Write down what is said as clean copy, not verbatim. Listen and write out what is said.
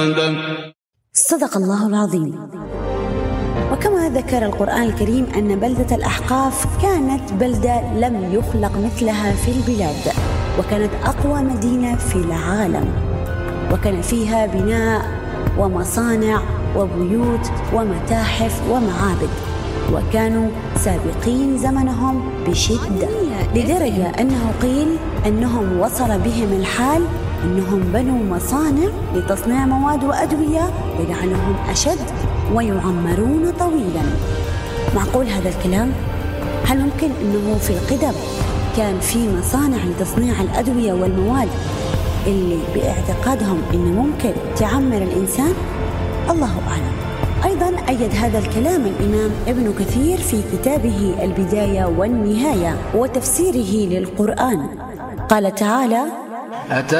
صدق الله العظيم. وكما ذكر القرآن الكريم أن بلدة الأحقاف كانت بلدة لم يخلق مثلها في البلاد، وكانت أقوى مدينة في العالم، وكان فيها بناء ومصانع وبيوت ومتاحف ومعابد، وكانوا سابقين زمنهم بشدة، لدرجة أنه قيل أنهم وصل بهم الحال أنهم بنوا مصانع لتصنيع مواد وأدوية ولعلهم أشد ويعمرون طويلا. معقول هذا الكلام؟ هل ممكن أنه في القدم كان في مصانع لتصنيع الأدوية والمواد اللي باعتقادهم أنه ممكن تعمر الإنسان؟ الله أعلم. أيضا أيد هذا الكلام الإمام ابن كثير في كتابه البداية والنهاية وتفسيره للقرآن. قال تعالى: